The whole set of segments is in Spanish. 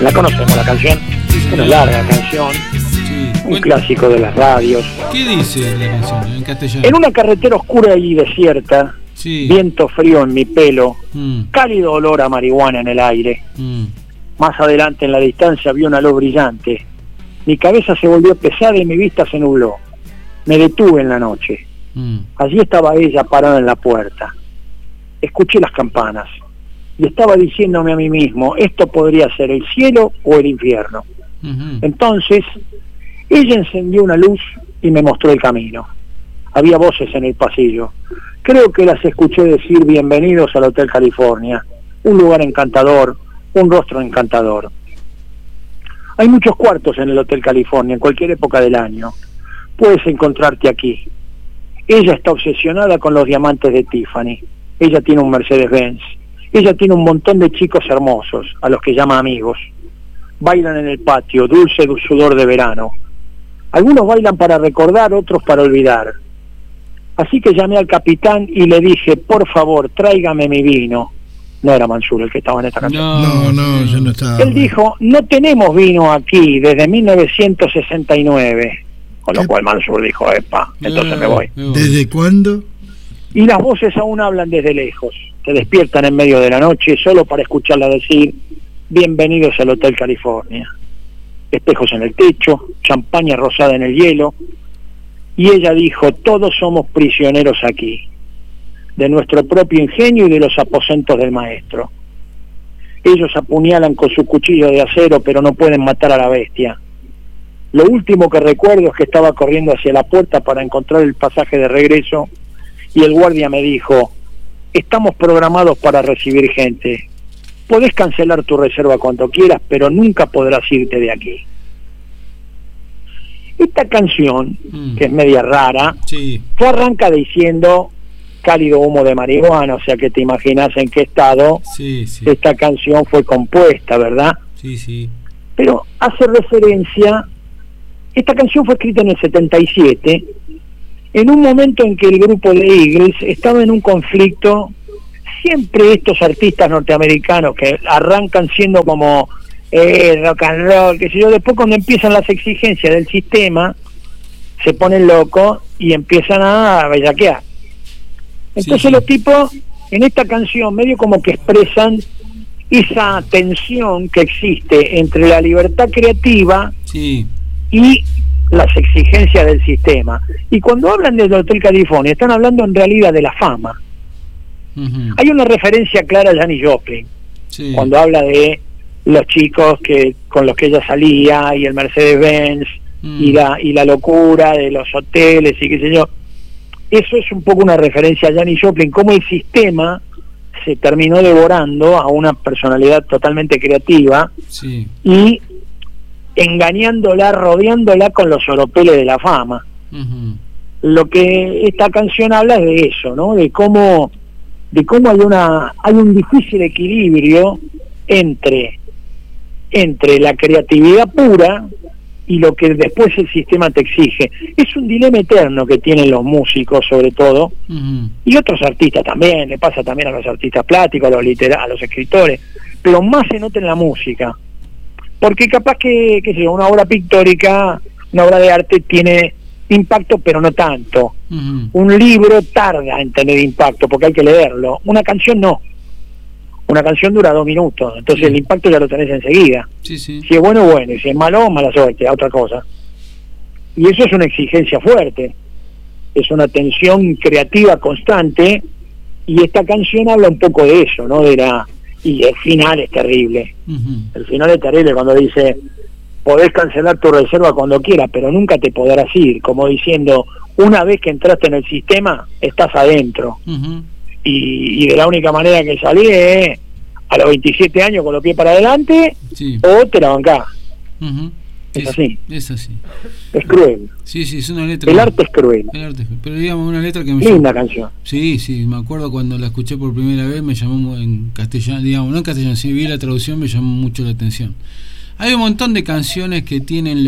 La conocemos la canción, una larga canción, un clásico de las radios. ¿Qué dice la canción en castellano? En una carretera oscura y desierta, viento frío en mi pelo, cálido olor a marihuana en el aire. Más adelante en la distancia vi una luz brillante. Mi cabeza se volvió pesada y mi vista se nubló. Me detuve en la noche. Allí estaba ella parada en la puerta. Escuché las campanas y estaba diciéndome a mí mismo, esto podría ser el cielo o el infierno. Entonces ella encendió una luz y me mostró el camino. Había voces en el pasillo. Creo que las escuché decir bienvenidos al Hotel California, un lugar encantador, un rostro encantador. Hay muchos cuartos en el Hotel California en cualquier época del año. Puedes encontrarte aquí. Ella está obsesionada con los diamantes de Tiffany. Ella tiene un Mercedes-Benz. Ella tiene un montón de chicos hermosos, a los que llama amigos. Bailan en el patio, dulce sudor de verano. Algunos bailan para recordar, otros para olvidar. Así que llamé al capitán y le dije, por favor, tráigame mi vino. No era Mansur el que estaba en esta canción. No, yo no estaba. Él dijo, no tenemos vino aquí desde 1969. Con lo cual Mansur dijo, epa, entonces me voy. ¿Desde cuándo? Y las voces aún hablan desde lejos. Se despiertan en medio de la noche solo para escucharla decir, bienvenidos al Hotel California. Espejos en el techo, champaña rosada en el hielo. Y ella dijo, todos somos prisioneros aquí, de nuestro propio ingenio y de los aposentos del maestro. Ellos apuñalan con su cuchillo de acero, pero no pueden matar a la bestia. Lo último que recuerdo es que estaba corriendo hacia la puerta para encontrar el pasaje de regreso y el guardia me dijo, estamos programados para recibir gente. Podés cancelar tu reserva cuando quieras, pero nunca podrás irte de aquí. Esta canción, que es media rara, fue arranca diciendo cálido humo de marihuana, o sea que te imaginas en qué estado esta canción fue compuesta, ¿verdad? Sí. Pero hace referencia, esta canción fue escrita en el 77, en un momento en que el grupo de Eagles estaba en un conflicto. Siempre estos artistas norteamericanos que arrancan siendo como rock and roll, qué sé yo, después cuando empiezan las exigencias del sistema se ponen locos y empiezan a bellaquear. Entonces los tipos en esta canción medio como que expresan esa tensión que existe entre la libertad creativa y las exigencias del sistema. Y cuando hablan del Hotel California están hablando en realidad de la fama. Hay una referencia clara a Janis Joplin cuando habla de los chicos que con los que ella salía y el Mercedes-Benz y la locura de los hoteles y qué sé yo. Eso es un poco una referencia a Janis Joplin, cómo el sistema se terminó devorando a una personalidad totalmente creativa y engañándola, rodeándola con los oropeles de la fama. Lo que esta canción habla es de eso, ¿no? De cómo hay un difícil equilibrio entre la creatividad pura y lo que después el sistema te exige. Es un dilema eterno que tienen los músicos, sobre todo, y otros artistas también. Le pasa también a los artistas plásticos, a los escritores, pero más se nota en la música, porque capaz que qué sé yo, una obra pictórica, una obra de arte tiene impacto, pero no tanto. Un libro tarda en tener impacto porque hay que leerlo. Una canción no. Una canción dura 2 minutos, entonces el impacto ya lo tenés enseguida. Si es bueno, bueno, y si es malo, mala suerte, a otra cosa. Y eso es una exigencia fuerte, es una tensión creativa constante, y esta canción habla un poco de eso, ¿no? Y el final es terrible. El final es terrible cuando dice, podés cancelar tu reserva cuando quieras, pero nunca te podrás ir, como diciendo, una vez que entraste en el sistema, estás adentro. Y de la única manera que salí es a los 27 años con los pies para adelante, o te la bancás. Es así. Es cruel. Es una letra. El arte es cruel. Pero digamos, una letra que me linda canción. Me acuerdo cuando la escuché por primera vez, me llamó en castellano, digamos, no en castellano, si vi la traducción me llamó mucho la atención. Hay un montón de canciones que tienen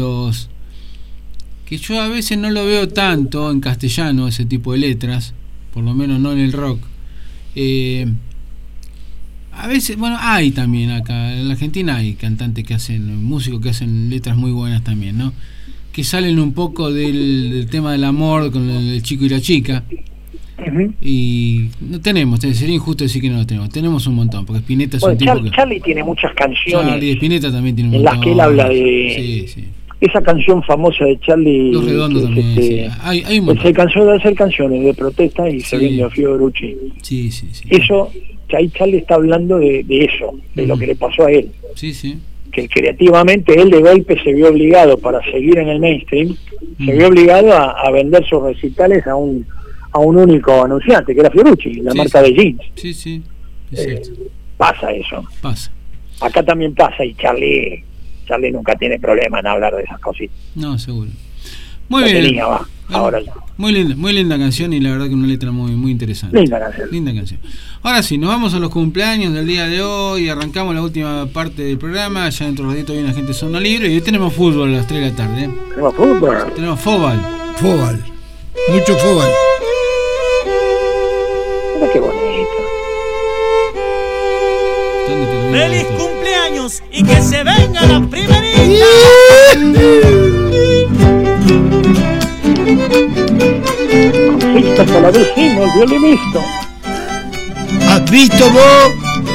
que yo a veces no lo veo tanto en castellano, ese tipo de letras, por lo menos no en el rock. A veces, bueno, hay también acá, en la Argentina hay cantantes que hacen, músicos que hacen letras muy buenas también, ¿no? Que salen un poco del tema del amor con el chico y la chica. Uh-huh. Y no tenemos, sería injusto decir que no lo tenemos un montón, porque Spinetta es un tipo que... Charlie tiene muchas canciones. Charlie Spinetta también tiene un en montón. las que él habla de... Sí, sí. Esa canción famosa de Charlie... Los Redondos también, sí. Hay un montón. Se cansó de hacer canciones de protesta y Sí. se vende a Fiorucci. Sí, sí, sí. Eso, ahí Charlie está hablando de eso, de lo que le pasó a él. Sí, sí. Que creativamente él de golpe se vio obligado, para seguir en el mainstream, se vio obligado a vender sus recitales a un único anunciante, que era Fiorucci, la marca de jeans. Sí, sí. Es cierto. Pasa eso. Pasa. Acá también pasa, y Charlie nunca tiene problema en hablar de esas cositas. No, seguro. Muy La bien. tenía, ahora ya. Muy linda canción y la verdad que una letra muy, muy interesante. Linda canción. Linda canción. Ahora sí, nos vamos a los cumpleaños del día de hoy. Arrancamos la última parte del programa. Ya dentro de un ratito viene la gente de Zona Libre. Y hoy tenemos fútbol a las 3 de la tarde. ¿Tenemos fútbol? Tenemos fútbol. Fóbal. Mucho fóbal. Mira qué bonito. ¿Dónde termina ¡Feliz esto? cumpleaños! ¡Y que se venga la primerita! Conquistas a la vez, sí, nos violinista. ¿Has visto vos?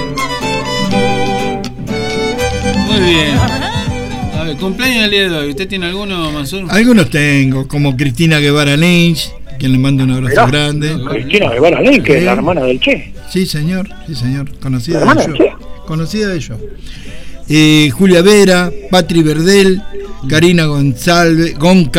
Muy bien. A ver, cumpleaños del día de hoy. ¿Usted tiene alguno, Mansur? Algunos tengo, como Cristina Guevara Lynch, quien le mando un abrazo Mirá. grande. Cristina Guevara Lynch, que es la hermana del Che. Sí, señor, conocida ¿La hermana de del yo. Che? Conocida de yo. Julia Vera, Patri Verdel, Karina Goncalves,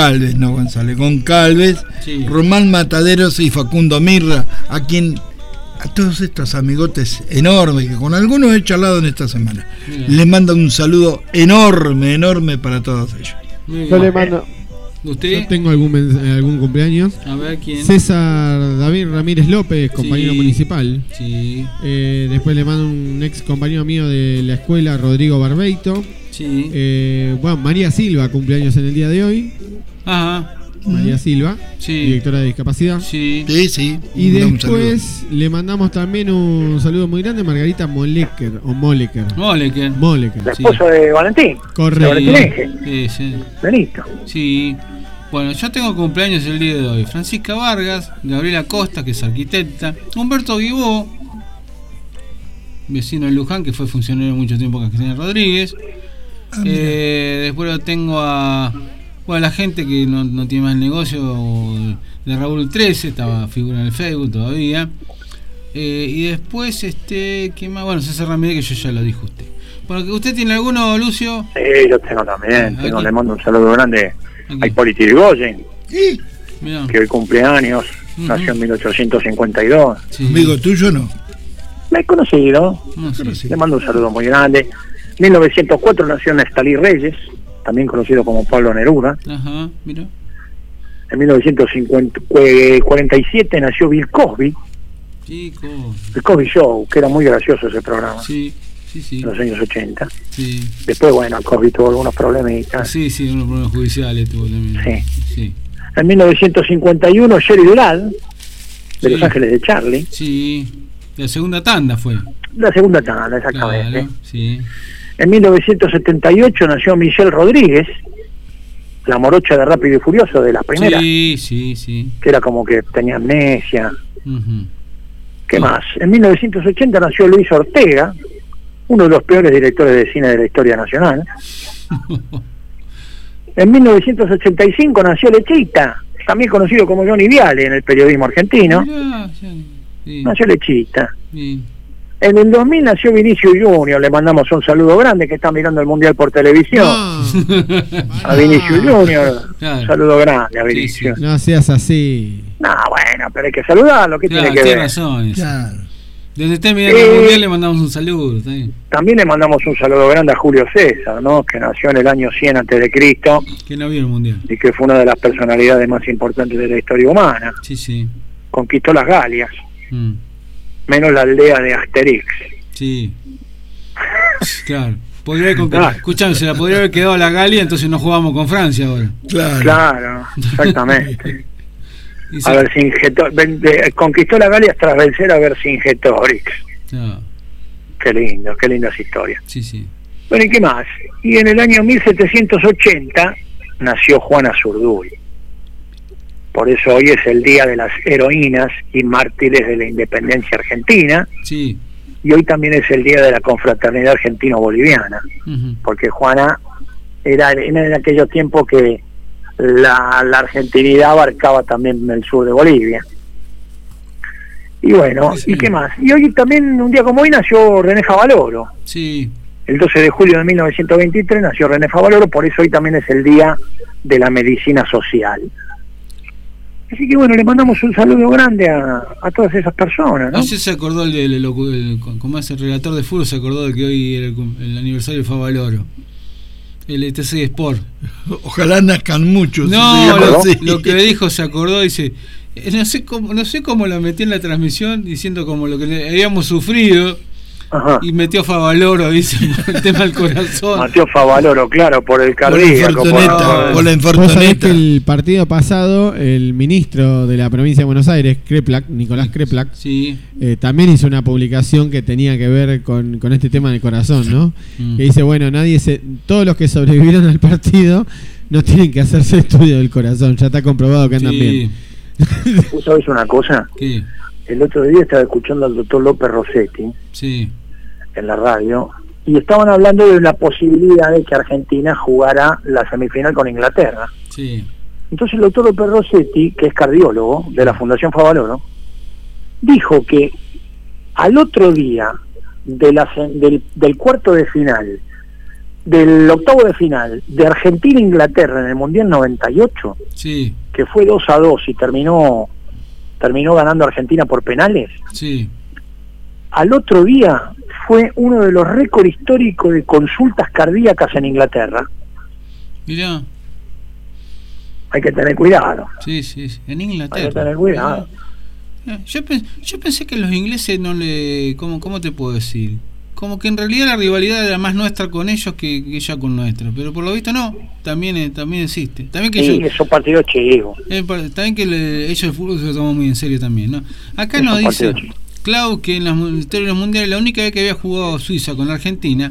Sí. Román Mataderos y Facundo Mirra, a todos estos amigotes enormes, que con algunos he charlado en esta semana. Mira. Les mando un saludo enorme para todos ellos. Muy bien. Yo le mando. ¿Usted? Yo tengo algún cumpleaños. A ver quién. César David Ramírez López, compañero Sí. municipal. Sí. Después le mando un ex compañero mío de la escuela, Rodrigo Barbeito. Sí. Bueno, María Silva, cumpleaños en el día de hoy. Ajá. María Silva, Sí. directora de discapacidad. Sí. Sí. Y un saludo. después le mandamos también un saludo muy grande a Margarita Moleker. Moleker. La Sí. esposa de Valentín. Correcto. De Valentín Enge. Sí, sí. Benito. Sí. Bueno, yo tengo cumpleaños el día de hoy. Francisca Vargas, Gabriela Costa, que es arquitecta, Humberto Guibó, vecino de Luján, que fue funcionario mucho tiempo con Cristina Rodríguez. Después lo tengo a la gente que no tiene más negocio, de Raúl 13, estaba figura en el Facebook todavía. Y después, ¿quién más? Bueno, César Ramírez, que yo ya lo dijo usted. Bueno, ¿usted tiene alguno, Lucio? Sí, yo tengo también. Aquí. Le mando un saludo grande Aquí. a Hipólito Yrigoyen, Mirá. que hoy cumpleaños, Ujú. nació en 1852. Sí. Amigo tuyo, ¿no? Me he conocido. No sé. Le mando un saludo muy grande. 1904 nació Nestalí Reyes, también conocido como Pablo Neruda. Ajá, mira. En 1947 nació Bill Cosby, Chicos. el Cosby Show, que era muy gracioso ese programa, Sí, sí. en los años 80. Sí. Después, bueno, Cosby tuvo algunos problemitas. Sí, unos problemas judiciales tuvo también. Sí. En 1951, Jerry Ladd, de Sí. Los Ángeles de Charlie. Sí. La segunda tanda fue. La segunda tanda, exactamente. Claro, sí. En 1978 nació Michelle Rodríguez, la morocha de Rápido y Furioso, de las primeras, Sí. que era como que tenía amnesia. Ujú. ¿Qué más? En 1980 nació Luis Ortega, uno de los peores directores de cine de la historia nacional. En 1985 nació Lechita, también conocido como Johnny Viale en el periodismo argentino. Mirá, sí. Nació Lechita. Sí. En el 2000 nació Vinicio Junior, le mandamos un saludo grande, que está mirando el Mundial por televisión. A Vinicio Junior, Claro. un saludo grande a Vinicio. No seas así. No, bueno, pero hay que saludarlo, ¿qué Claro, tiene que tiene ver? razón. Claro. Desde esté mirando el mundial le mandamos un saludo. ¿Está bien? También le mandamos un saludo grande a Julio César, ¿no? Que nació en el año 100 a.C. Que no vio el mundial. y que fue una de las personalidades más importantes de la historia humana. Sí. Conquistó las Galias, Mm. menos la aldea de Asterix. Sí. Claro. Podría haber Claro. Escuchame, se la podría haber quedado la Galia, entonces no jugamos con Francia ahora. Claro. Claro, exactamente. Y A Vercingetorix, conquistó la Galia tras vencer a Vercingetorix. No. Qué lindo, qué lindas historias. Sí, sí. Bueno, ¿y qué más? Y en el año 1780 nació Juana Zurduy. Por eso hoy es el Día de las Heroínas y Mártires de la Independencia Argentina, Sí. y hoy también es el Día de la Confraternidad Argentino-Boliviana, Ujú. porque Juana era en aquellos tiempos que la argentinidad abarcaba también el sur de Bolivia. Y bueno, Sí. ¿y qué más? Y hoy también, un día como hoy, nació René Favaloro. Sí. El 12 de julio de 1923 nació René Favaloro, por eso hoy también es el Día de la Medicina Social. Así que bueno, le mandamos un saludo grande a todas esas personas, ¿no? No sé si se acordó como es el relator de fútbol, se acordó de que hoy era el aniversario de Favaloro. El ETC Sport. Ojalá nazcan muchos. No, sí. lo que dijo, se acordó, dice, no sé cómo lo metí en la transmisión diciendo como lo que habíamos sufrido. Ajá. Y metió Favaloro, dice, por el tema del corazón. Mateo Favaloro, claro, por el Por la cardíaco. infortuneta, por la Vos sabés infortuneta. que el partido pasado, el ministro de la provincia de Buenos Aires, Kreplak, Nicolás Kreplak, Sí. también hizo una publicación que tenía que ver con este tema del corazón, ¿no? Mm. Que dice, bueno, todos los que sobrevivieron al partido no tienen que hacerse estudio del corazón, ya está comprobado que andan bien. ¿Vos sabés una cosa? ¿Qué? El otro día estaba escuchando al doctor López Rossetti Sí. en la radio, y estaban hablando de la posibilidad de que Argentina jugara la semifinal con Inglaterra. Sí. Entonces el doctor López Rossetti, que es cardiólogo de la Fundación Favaloro, dijo que al otro día del cuarto de final, del octavo de final de Argentina-Inglaterra en el Mundial 98, Sí. que fue 2-2 y terminó ganando Argentina por penales, Sí. al otro día fue uno de los récords históricos de consultas cardíacas en Inglaterra. Mirá. Hay que tener cuidado. Sí, sí, sí. En Inglaterra. Hay que tener cuidado. Yo pensé que los ingleses no le... ¿Cómo te puedo decir? Como que en realidad la rivalidad era más nuestra con ellos que ella con nuestra. Pero por lo visto no. También existe. También que Sí, esos partidos chicos. también que ellos el fútbol se lo toman muy en serio también, ¿no? Acá Esos nos dice partidos chicos. Clau que en la historia de los mundiales la única vez que había jugado Suiza con Argentina,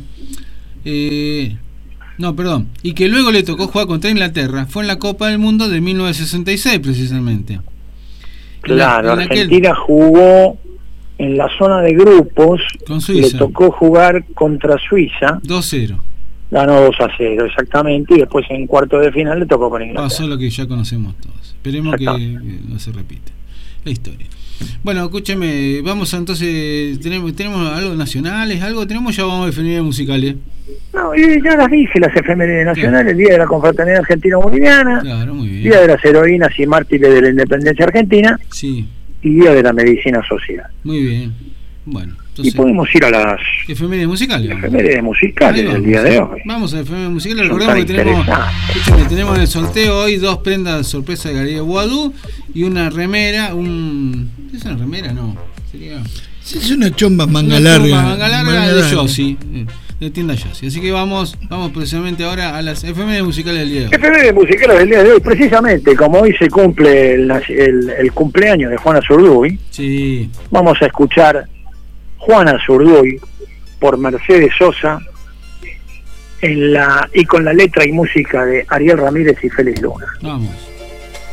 no, perdón, y que luego le tocó jugar contra Inglaterra, fue en la Copa del Mundo de 1966 precisamente. Claro, En aquel- Argentina jugó en la zona de grupos, Con Suiza. le tocó jugar contra Suiza, 2-0. ganó 2-0 exactamente, y después en cuarto de final le tocó con Inglaterra. Pasó lo que ya conocemos todos. Esperemos que Exacto. no se repita la historia. Bueno, escúcheme, vamos entonces, tenemos algo nacionales, algo tenemos, ya vamos a definir musicales. No, y ya las dije, las efemérides nacionales, el Día de la Confraternidad Argentino-Boliviana, Claro, muy bien. Día de las Heroínas y Mártires de la Independencia Argentina, Sí, y Día de la Medicina Social. muy bien. Bueno, Y entonces, podemos ir a las efemérides musicales. vamos. efemérides musicales Ahí del vamos. día de hoy. Vamos a efemérides musicales. Son Recordemos tan que tenemos, interesantes. escúchame, tenemos en el sorteo hoy 2 prendas sorpresa de Galería Guadú y una remera, ¿es una remera? No, sería Sí, es una chomba manga una larga. chomba manga larga Manga de larga. Yossi, de tienda Yossi. Así que vamos precisamente ahora a las efemérides musicales del día de hoy. Efemérides musicales del día de hoy, precisamente como hoy se cumple el cumpleaños de Juana Zurduy, Sí, vamos a escuchar Juana Zurduy por Mercedes Sosa y con la letra y música de Ariel Ramírez y Félix Luna. vamos.